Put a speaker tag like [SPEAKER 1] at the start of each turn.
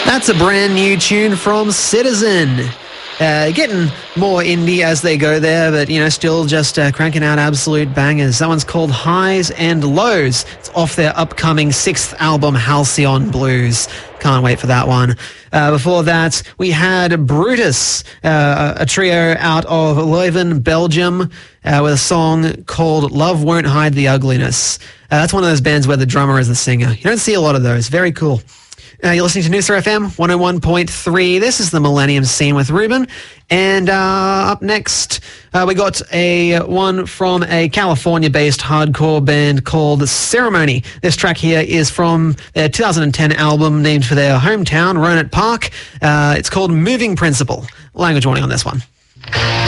[SPEAKER 1] That's a brand new tune from Citizen. Getting more indie as they go there, but, still just cranking out absolute bangers. That one's called Highs and Lows. It's off their upcoming 6th album, Halcyon Blues. Can't wait for that one. Before that, we had Brutus, a trio out of Leuven, Belgium, with a song called Love Won't Hide the Ugliness. That's one of those bands where the drummer is the singer. You don't see a lot of those. Very cool. You're listening to Noosa FM 101.3. This is the Millennium Scene with Ruben. And up next, we got one from a California-based hardcore band called Ceremony. This track here is from their 2010 album named for their hometown, Rohnert Park. It's called Moving Principle. Language warning on this one.